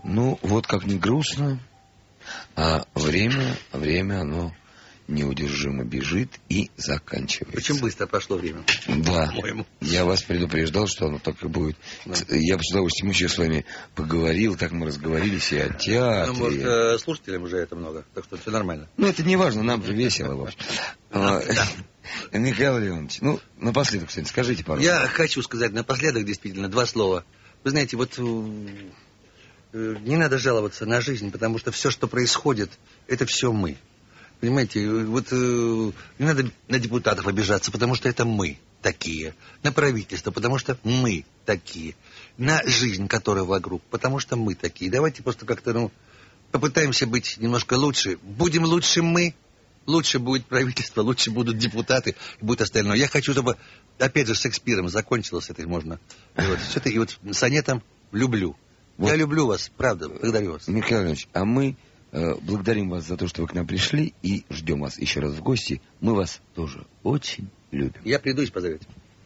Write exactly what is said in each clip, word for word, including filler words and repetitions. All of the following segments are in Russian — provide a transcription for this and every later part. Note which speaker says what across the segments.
Speaker 1: Ну, вот как ни грустно, а время, время, оно неудержимо бежит и заканчивается.
Speaker 2: Очень быстро прошло время.
Speaker 1: Да, я вас предупреждал, что оно так и будет. Да. Я бы с удовольствием еще с вами поговорил, так мы разговорились и о театре.
Speaker 2: Ну, может, э, слушателям уже это много, так что все нормально.
Speaker 1: Ну, это не важно, нам же весело, в общем. Михаил Леонович, ну, напоследок, кстати, скажите пару.
Speaker 2: Я хочу сказать напоследок, действительно, два слова. Вы знаете, вот не надо жаловаться на жизнь, потому что все, что происходит, это все мы. Понимаете, вот э, не надо на депутатов обижаться, потому что это мы такие. На правительство, потому что мы такие. На жизнь, которая вокруг, потому что мы такие. Давайте просто как-то, ну, попытаемся быть немножко лучше. Будем лучше мы, лучше будет правительство, лучше будут депутаты, и будет остальное. Я хочу, чтобы, опять же, с Шекспиром закончилось это можно. И вот, все-таки вот сонетом люблю. Вот. Я люблю вас, правда, благодарю вас.
Speaker 1: Михаил Иванович, а мы... благодарим вас за то, что вы к нам пришли, и ждем вас еще раз в гости. Мы вас тоже очень любим.
Speaker 2: Я приду и позовете.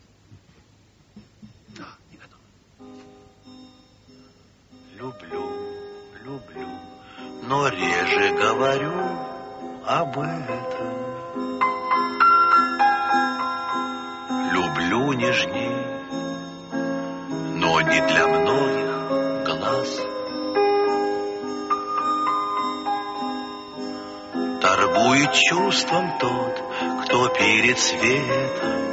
Speaker 3: Люблю, люблю, но реже говорю об этом. Люблю нежней, но не для многих глаз. Торгует чувством тот, кто перед светом